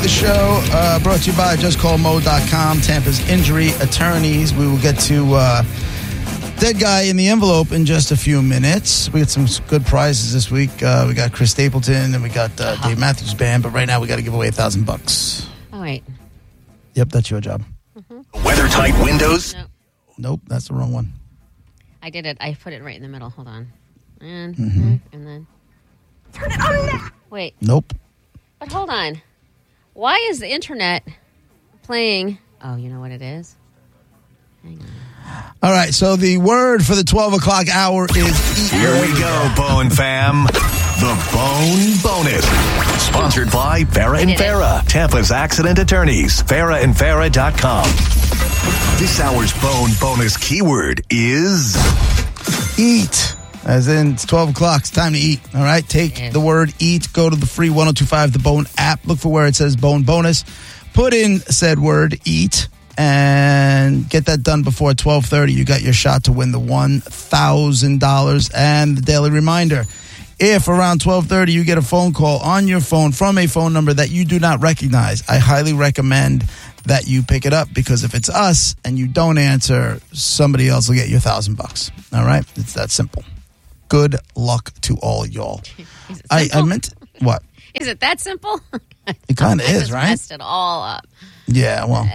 the show. Brought to you by JustCallMo.com, Tampa's injury attorneys. We will get to Dead Guy in the Envelope in just a few minutes. We got some good prizes this week. We got Chris Stapleton and we got Dave Matthews Band, but right now we got to give away $1,000. Oh, wait. Yep, that's your job. Mm-hmm. Weather-tight windows? Nope, that's the wrong one. I did it. I put it right in the middle. Hold on. And then... Turn it on now. Wait. Nope. But hold on. Why is the internet playing... Oh, you know what it is? Hang on. All right, so the word for the 12 o'clock hour is... Here we go, Bone Fam. The Bone Bonus. Sponsored by Farrah and Farrah, Tampa's accident attorneys. FarrahandFarrah.com. This hour's Bone Bonus keyword is... eat. As in, it's 12 o'clock. It's time to eat. All right? Take the word eat. Go to the free 1025 The Bone app. Look for where it says Bone Bonus. Put in said word eat. And get that done before 12:30. You got your shot to win the $1,000. And the daily reminder, if around 12:30 you get a phone call on your phone from a phone number that you do not recognize, I highly recommend that you pick it up, because if it's us and you don't answer, somebody else will get you $1,000. All right? It's that simple. Good luck to all y'all. I meant what? Is it that simple? It kind of is, right? Messed it all up. Yeah, well.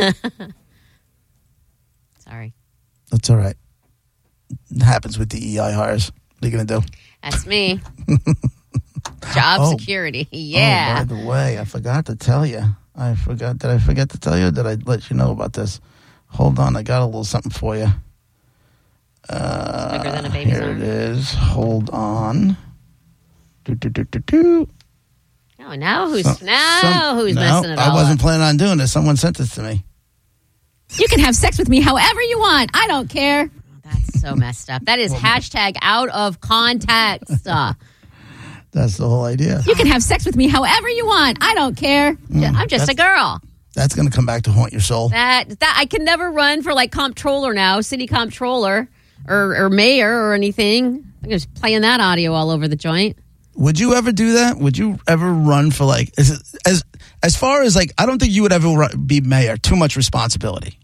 Sorry. That's all right. It happens with DEI hires. What are you going to do? That's me. Job security. Yeah. Oh, by the way, I forgot to tell you. Did I forget to tell you? Or did I let you know about this? Hold on. I got a little something for you. Bigger than a baby's here arm. it is. Hold on. Oh, now who's messing it all I wasn't up? planning on doing this. Someone sent this to me. You can have sex with me however you want. I don't care. That's so messed up. That is hashtag out of context. That's the whole idea. You can have sex with me however you want. I don't care. I'm just a girl. That's going to come back to haunt your soul. That I can never run for like comptroller now, city comptroller or mayor or anything. I'm just playing that audio all over the joint. Would you ever do that? Would you ever run for like as far as like I don't think you would ever be mayor. Too much responsibility.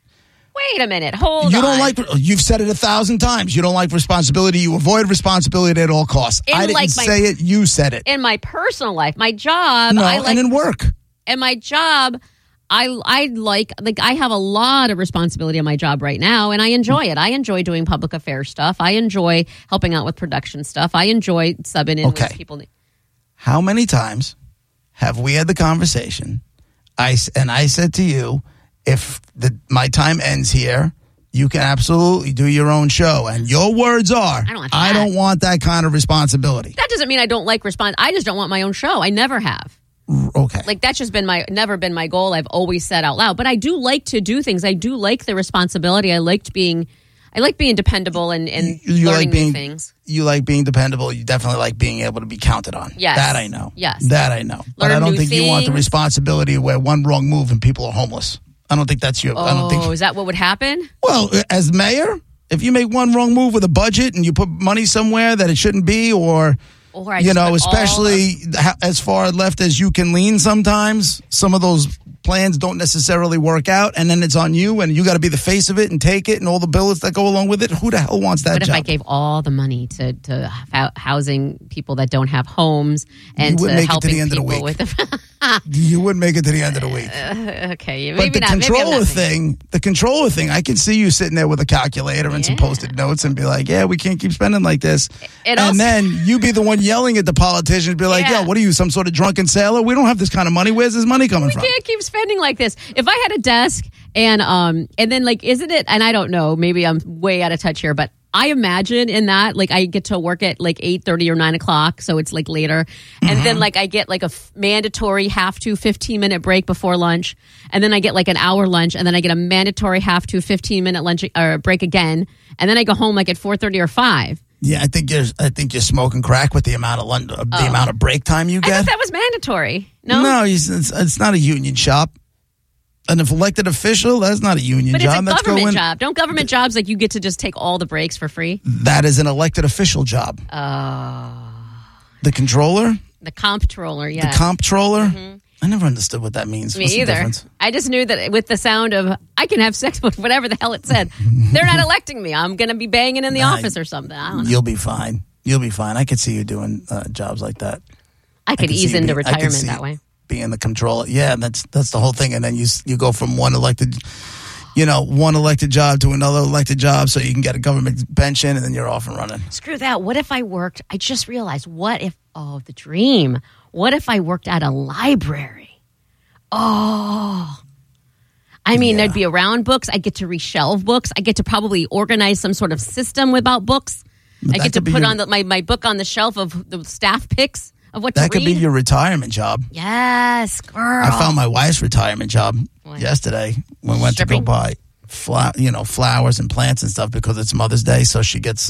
Wait a minute. Hold on. You don't like. You've said it 1,000 times. You don't like responsibility. You avoid responsibility at all costs. I didn't say it. You said it. In my personal life, my job. No, and in work. And my job, I like I have a lot of responsibility on my job right now, and I enjoy it. I enjoy doing public affairs stuff. I enjoy helping out with production stuff. I enjoy subbing in with people. How many times have we had the conversation? I said to you, if my time ends here, you can absolutely do your own show. And your words are, I don't want that kind of responsibility. That doesn't mean I don't like I just don't want my own show. I never have. Okay. Like that's just never been my goal. I've always said out loud, but I do like to do things. I do like the responsibility. I like being dependable and you learning like being, new things. You like being dependable. You definitely like being able to be counted on. Yes. That I know. Yes. That I know. But I don't think you want the responsibility where one wrong move and people are homeless. I don't think that's you. I don't think. Is that what would happen? Well, as mayor, if you make one wrong move with a budget and you put money somewhere that it shouldn't be, or especially as far left as you can lean sometimes, some of those plans don't necessarily work out, and then it's on you, and you got to be the face of it and take it and all the bills that go along with it. Who the hell wants that job? What if I gave all the money to housing people that don't have homes and to helping people with the You wouldn't make it to the end of the week. Okay, maybe not. The controller thing, I can see you sitting there with a calculator and some Post-it notes and be like, yeah, we can't keep spending like this. And then you be the one yelling at the politician, be like, yo, what are you, some sort of drunken sailor? We don't have this kind of money. Where's this money coming from? We can't keep spending like this. If I had a desk and then like, isn't it, and I don't know, maybe I'm way out of touch here, but I imagine in that, like, I get to work at like 8:30 or 9 o'clock, so it's like later. And then like I get like a mandatory 15-minute break before lunch. And then I get like an hour lunch, and then I get a mandatory 15-minute lunch or break again. And then I go home like at 4:30 or 5. Yeah, I think you're smoking crack with the amount of break time you get. I thought that was mandatory. No, it's not a union shop. An elected official, that's not a union job. But it's a government job. Don't government jobs, like, you get to just take all the breaks for free? That is an elected official job. Oh. The controller? The comptroller, yeah. The comptroller? Mm-hmm. I never understood what that means. Me What's the either. difference? I just knew that with the sound of I can have sex with whatever the hell it said. They're not electing me. I'm going to be banging in the office or something. I don't know. You'll be fine. You'll be fine. I could see you doing jobs like that. I could ease into retirement that way. Being the controller. Yeah, that's the whole thing. And then you go from one elected job to another elected job so you can get a government pension and then you're off and running. Screw that. What if I worked? I just realized, the dream. What if I worked at a library? Oh. I mean, there'd be around books. I get to reshelve books. I get to probably organize some sort of system about books. I get to put on my book on the shelf of the staff picks of what to read. That could be your retirement job. Yes, girl. I found my wife's retirement job yesterday when we went to go buy flowers and plants and stuff because it's Mother's Day, so she gets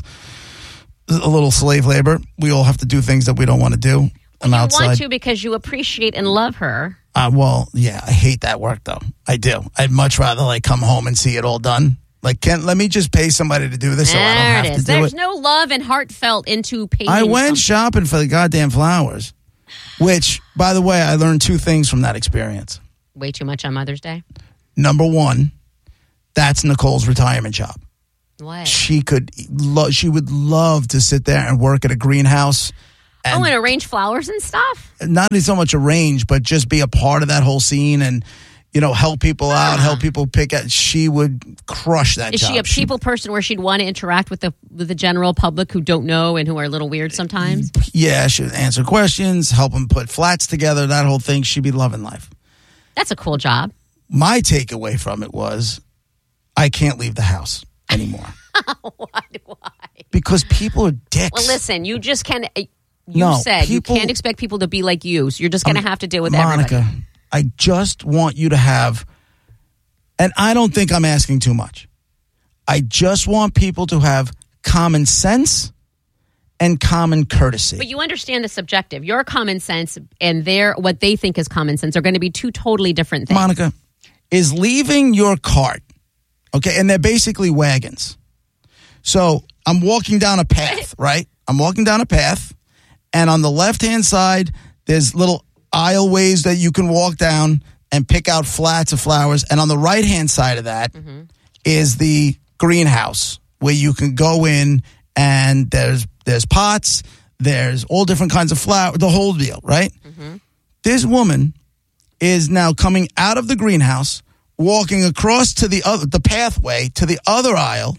a little slave labor. We all have to do things that we don't want to do. I'm outside. You want to because you appreciate and love her. I hate that work, though. I do. I'd much rather, come home and see it all done. Let me just pay somebody to do this so I don't have to do it. There's no love and heartfelt into paying. I went shopping for the goddamn flowers, which, by the way, I learned two things from that experience. Way too much on Mother's Day? Number one, that's Nicole's retirement job. What? She would love to sit there and work at a greenhouse. And arrange flowers and stuff? Not so much arrange, but just be a part of that whole scene and, help people out, help people pick out. She would crush that job. Is she a people person where she'd want to interact with the general public who don't know and who are a little weird sometimes? Yeah, she'd answer questions, help them put flats together, that whole thing. She'd be loving life. That's a cool job. My takeaway from it was I can't leave the house anymore. Why? Because people are dicks. Well, listen, you just can't... You can't expect people to be like you, so you're just going to have to deal with Monica, everybody. I just want you to have, and I don't think I'm asking too much. I just want people to have common sense and common courtesy. But you understand the subjective. Your common sense and what they think is common sense are going to be two totally different things. Monica, is leaving your cart, okay, and they're basically wagons. So I'm walking down a path, right? I'm walking down a path. And on the left-hand side, there's little aisleways that you can walk down and pick out flats of flowers. And on the right-hand side of that is the greenhouse where you can go in and there's pots, there's all different kinds of flowers, the whole deal, right? Mm-hmm. This woman is now coming out of the greenhouse, walking across to the pathway to the other aisle,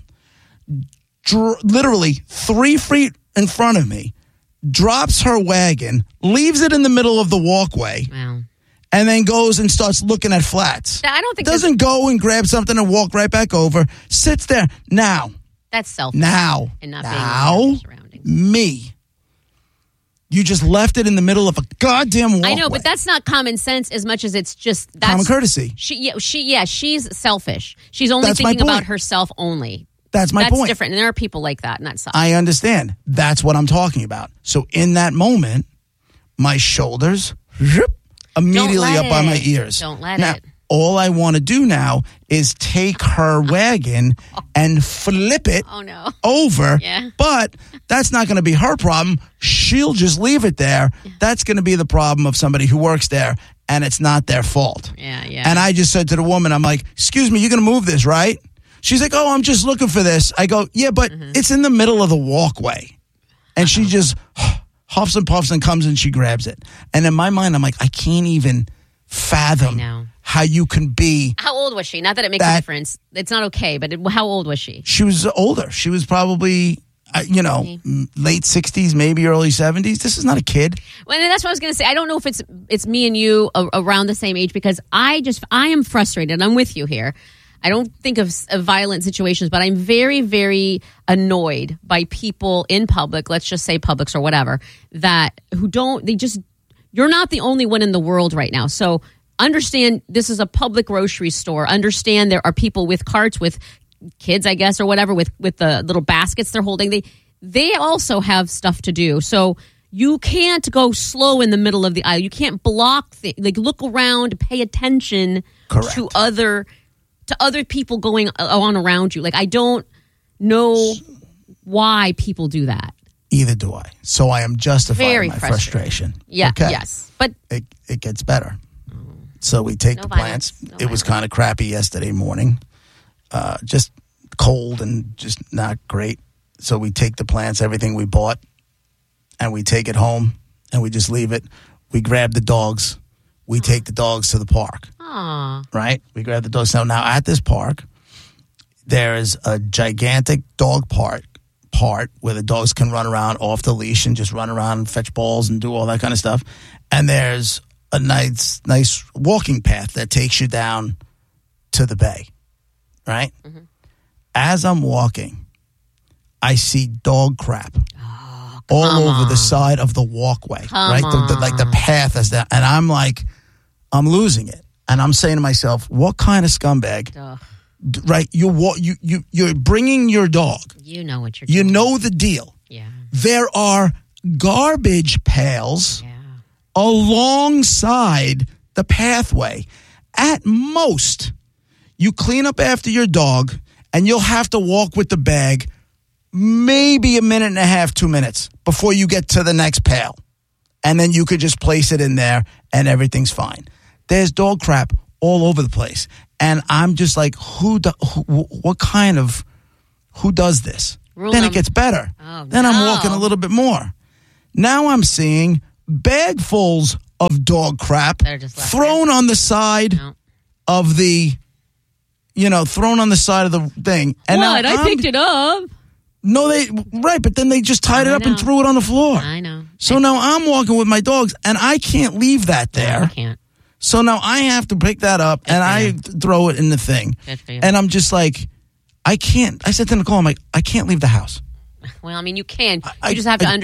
literally 3 feet in front of me, drops her wagon, leaves it in the middle of the walkway, and then goes and starts looking at flats. I don't think doesn't go and grab something and walk right back over. Sits there. Now. That's selfish. Now. And not being surroundings. Me. You just left it in the middle of a goddamn walkway. I know, but that's not common sense as much as it's just common courtesy. She's selfish. She's only thinking about herself only. That's my point. That's different, and there are people like that, and that sucks. I understand. That's what I'm talking about. So in that moment, my shoulders immediately up by my ears. Don't let it. All I want to do now is take her wagon and flip it over. Yeah. But that's not going to be her problem. She'll just leave it there. Yeah. That's going to be the problem of somebody who works there, and it's not their fault. Yeah. And I just said to the woman, I'm like, excuse me, you're going to move this, right? She's like, oh, I'm just looking for this. I go, yeah, but it's in the middle of the walkway. And she just huffs and puffs and comes and she grabs it. And in my mind, I'm like, I can't even fathom how you can be. How old was she? Not that it makes a difference. It's not okay, but how old was she? She was older. She was probably, late 60s, maybe early 70s. This is not a kid. Well, and that's what I was going to say. I don't know if it's me and you around the same age because I am frustrated. I'm with you here. I don't think of violent situations, but I'm very, very annoyed by people in public, let's just say Publix or whatever, you're not the only one in the world right now. So understand this is a public grocery store. Understand there are people with carts with kids, I guess, or whatever, with the little baskets they're holding. They also have stuff to do. So you can't go slow in the middle of the aisle. You can't block look around, pay attention to other people going on around you. I don't know why people do that. Either do I. So I am justifying my frustration. Yeah. Okay? Yes. But it gets better. So we take No the violence. plants. No It was violence. kind of crappy yesterday morning. Just cold and just not great. So we take the plants, everything we bought, and we take it home, and we just leave it. We grab the dogs. We take the dogs to the park, Aw. right? We grab the dogs. Now at this park, there is a gigantic dog part where the dogs can run around off the leash and just run around and fetch balls and do all that kind of stuff. And there's a nice walking path that takes you down to the bay, right? Mm-hmm. As I'm walking, I see dog crap all over the side of the walkway, right? The path is that, and I'm like, I'm losing it, and I'm saying to myself, what kind of scumbag? Ugh. Right? You're bringing your dog. You know what you're You doing. know the deal. Yeah. There are garbage pails Yeah. alongside the pathway. At most, you clean up after your dog, and you'll have to walk with the bag maybe a minute and a half, 2 minutes before you get to the next pail. And then you could just place it in there, and everything's fine. There's dog crap all over the place. And I'm just like, who does this? Rule Then it number- gets better. Oh, then I'm no. walking a little bit more. Now I'm seeing bagfuls of dog crap They're just left thrown on the side No. of the, thrown on the side of the thing. And now What? I I'm- picked it up. No, right, but then they just tied it I up and know. threw it on the floor. I know. So now I'm walking with my dogs, and I can't leave that I there. can't. So now I have to pick that up, and for I you. throw it in the thing. Good for you. And I'm just like, I can't. I said to Nicole, I'm like, I can't leave the house. Well, I mean, you can. I- You just have to I-